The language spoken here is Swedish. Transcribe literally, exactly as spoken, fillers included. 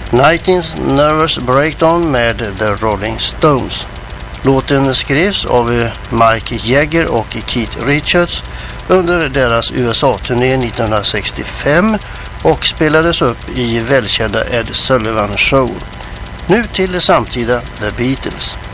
nineteens Nervous Breakdown med The Rolling Stones. Låten skrevs av Mike Jagger och Keith Richards under deras U S A-turné nittonhundrasextiofem och spelades upp i välkända Ed Sullivan Show. Nu till samtida The Beatles.